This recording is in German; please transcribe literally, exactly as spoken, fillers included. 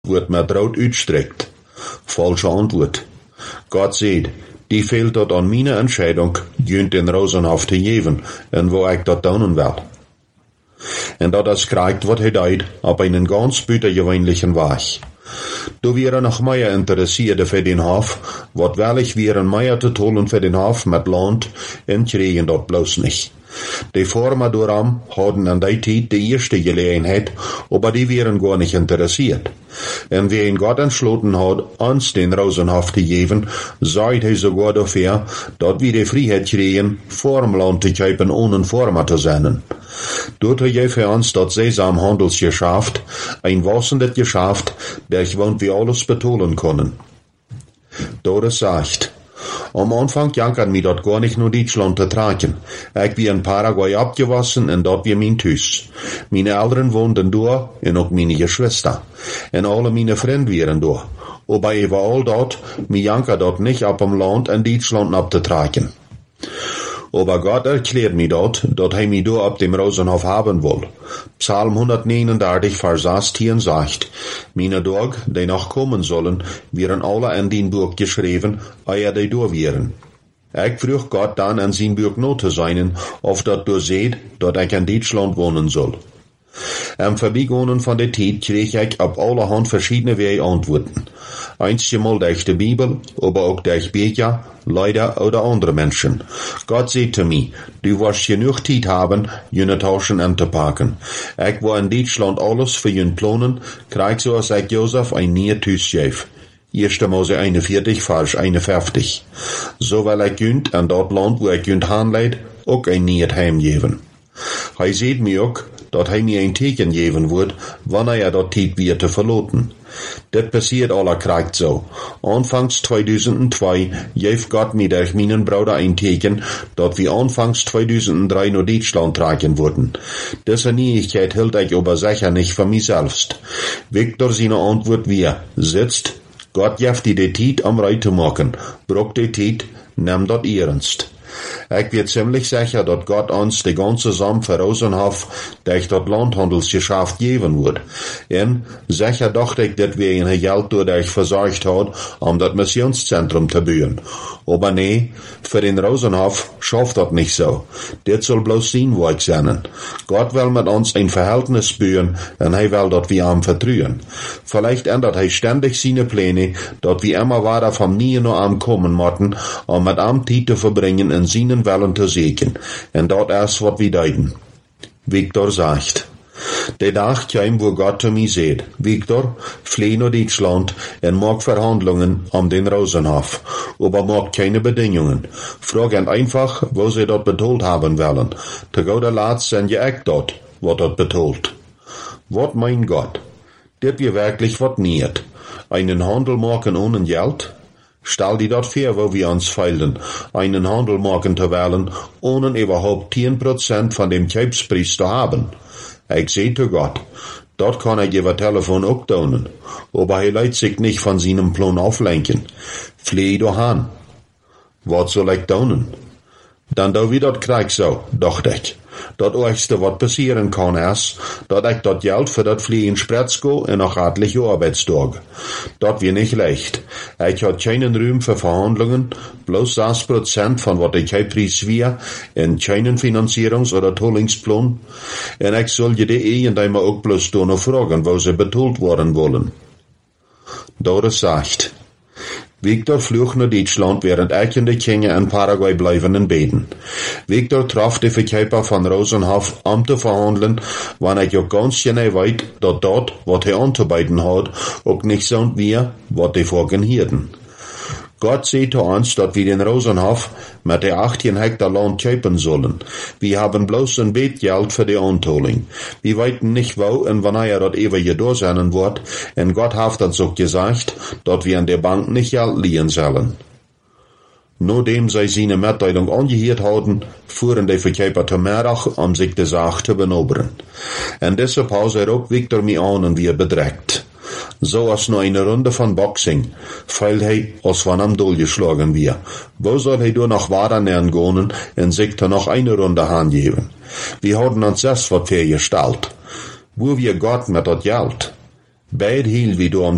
wird met rood uitstreckt. Falsche Antwort. Gott sagt, die fehlt dort an meine Entscheidung, jönt den Rosenhof te geven, en wo ich dort tun will. En dat is krijgt wat hij deed, op einen ganz buitengewöhnlichen Weg. Du wäre noch mehr interessiert für den Hof, wat wellig wären mehr zu tun für den Hof mit Land, en kriegen dort bloß nicht. Die Former daran hadden an die Zeit die erste Gelegenheit, aber die wären gar nicht interessiert. Und wer ihn Gott entschlossen hat, uns den Rosenhof zu geben, sagt er sogar dafür, dass wir die Freiheit kriegen, vorm Land zu kaufen, ohne Former zu sein. Dort hat er für uns das Sesamhandelsgeschäft, ein wassendes Geschäft, der ich wohnt wie alles betonen können. Dort sagt, am Anfang jankert mir dort gar nicht nur Deutschland zu tragen. Ich bin in Paraguay abgewassen und dort wie mein Tüß. Meine Eltern wohnten da und auch meine Geschwister. Und alle meine Freunde waren da. Aber überall dort, mir jankert dort nicht ab am Land in Deutschland abzutragen. Aber Gott erklärt mir dort, dass er mich da ab dem Rosenhof haben will. Psalm hundertneununddreißig, Vers achtzehn sagt, meine Tage, die noch kommen sollen, wären alle in den Buch geschrieben, ehe die da wären. Ich frug Gott dann an sein Buch noch zu sein, auf dat du seht, dass ich in Deutschland wohnen soll. Am Vorbeigehen von der Zeit krieg ich ab allerhand verschiedene Wege Antworten. Einmal durch die Bibel, aber auch durch Bücher, Leute oder andere Menschen. Gott sagt zu mir, du wirst genug Zeit haben, jene Taschen anzupacken. Ich war in Deutschland alles für jene planen, krieg so als ich Josef ein neues Tüß gebe. erste Mose einundvierzig, Vers einundfünfzig. So will ich jünd an dort Land, wo ich jünd hanleid, auch ein neues Heim geben. Er sieht mir auch, dass er mir ein Teken geben wird, wann er dort Zeit wird zu verloten. Das passiert aller Kreis so. Anfangs zweitausendzwei gab Gott mir durch meinen Bruder ein Teken, dass wir anfangs zweitausenddrei nach Deutschland tragen wurden. Diese Neuigkeit hielt ich aber sicher nicht für mich selbst. Victor seine Antwort war, sitzt, Gott gibt dir die Zeit am Reit zu machen, braucht die Zeit, nimm das ernst. Ich bin ziemlich sicher, dass Gott uns die ganze Samen für Rosenhof durch das Landhandelsgeschäft geben wird. Und sicher dachte ich, dass wir ihn Geld dadurch versorgt hat, um das Missionszentrum zu bauen. Aber nee, für den Rosenhof schafft das nicht so. Das soll bloß sein Werk sein. Gott will mit uns ein Verhältnis bauen, und er will, dass wir ihm vertrauen. Vielleicht ändert er ständig seine Pläne, dass wir immer weiter vom Nie noch am kommen müssen, um mit ihm Zeit zu verbringen, in seinen Willen zu segnen. Und dort erst was wir deuten. Victor sagt, der Tag kam, wo Gott zu mir sagt, Victor, flieh nach Deutschland und mach Verhandlungen um den Rosenhof, aber mach keine Bedingungen. Frag ihn einfach, wo sie dort betont haben wollen. Zu guter Letzt sind ja echt dort, was dort betont. Wat mein Gott? Das wir wirklich wat nicht. Einen Handel machen ohne Geld? Stell dir dort vor, wo wir uns feilen, einen Handel machen zu wollen, ohne überhaupt zehn Prozent von dem Kaufspreis zu haben. Ich seh zu Gott, dort kann er über Telefon auch tun, aber er lässt sich nicht von seinem Plan auflenken. Flieh doch an. Was soll ich tun? Dann da wie dort krieg so, dachte ich. Dat erste, wat passieren kann, ist, dat ich dat Geld für dat Fliehen spritz go in noch etliche Arbeitstag. Dat wie nicht leicht. Ich hat keinen Raum für Verhandlungen, bloß sechs Prozent von wat ich Preis wir, in keinen Finanzierungs- oder Tollingsplan. Und ich soll je die irgendeinmal auch bloß da noch fragen, wo sie betont worden wollen. Doris sagt, Victor flog nach Deutschland, während ich und die Kinder in Paraguay bleiben und beten. Victor traf die Verkäufer von Rosenhof, um zu verhandeln, wann ich auch ganz genau weiß, dass dort, was er anzubieten hat, auch nicht so wie, was die Folgen hielten. Gott sagt zu uns, dass wir den Rosenhof mit der achtzehn Hektar Land kaufen sollen. Wir haben bloß ein Betgeld für die Antoling. Wir weiten nicht wo und wann er dort ewig da sein wird, und Gott hat uns auch gesagt, dass wir an der Bank nicht Geld liehen sollen. Nachdem sie seine Mitteilung angehört hatten, fuhren die Verkäufer zu Merach, um sich die Sache zu benobern. In dieser Pause rückt Victor mich an und wir bedreckt. So als nur eine Runde von Boxing, weil hij als van am Dol geschlagen wir. Wo soll hij door noch weiter nähern gehen und sich da noch eine Runde angeben? Wir haben uns das was vorgestellt. Wo wir Gott mit das Geld? Beid hiel wie du am